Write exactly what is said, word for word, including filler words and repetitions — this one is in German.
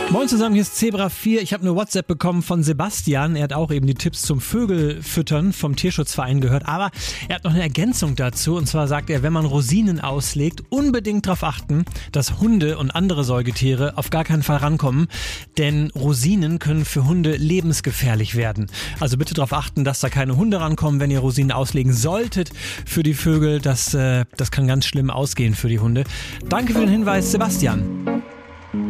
Moin zusammen, hier ist Zebra vier. Ich habe eine WhatsApp bekommen von Sebastian. Er hat auch eben die Tipps zum Vögelfüttern vom Tierschutzverein gehört. Aber er hat noch eine Ergänzung dazu. Und zwar sagt er, wenn man Rosinen auslegt, unbedingt darauf achten, dass Hunde und andere Säugetiere auf gar keinen Fall rankommen. Denn Rosinen können für Hunde lebensgefährlich werden. Also bitte darauf achten, dass da keine Hunde rankommen, wenn ihr Rosinen auslegen solltet für die Vögel. Das, äh, das kann ganz schlimm ausgehen für die Hunde. Danke für den Hinweis, Sebastian.